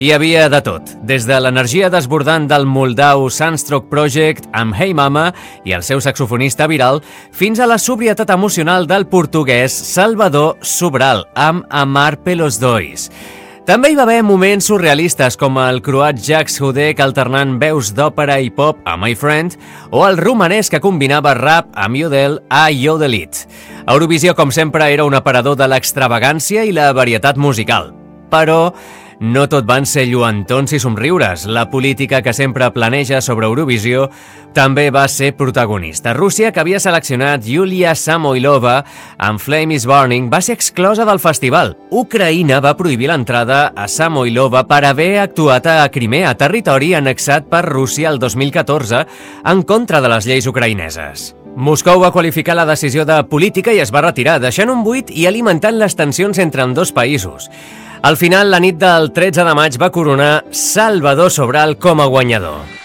Hi havia de tot, des de l'energia desbordant del moldau Sunstroke Project amb Hey Mama i el seu saxofonista Viral, fins a la sobrietat emocional del portuguès Salvador Sobral amb Amar pelos dois. També hi va haver moments surrealistes com el croat Jacques Houdek alternant veus d'òpera i pop a My Friend o el romanès que combinava rap amb Yodel a Yodelit. Eurovisió, com sempre, era un aparador de l'extravagància i la varietat musical. Però no tot van ser lluentons i somriures. La política que sempre planeja sobre Eurovisió també va ser protagonista. Rússia, que havia seleccionat Yulia Samoilova amb Flame is Burning, va ser exclosa del festival. Ucraïna va prohibir l'entrada a Samoilova per haver actuat a Crimea, territori annexat per Rússia el 2014 en contra de les lleis ucraïneses. Moscou va qualificar la decisió de política i es va retirar, deixant un buit i alimentant les tensions entre ambdós països. Al final, la nit del 13 de maig va coronar Salvador Sobral com a guanyador.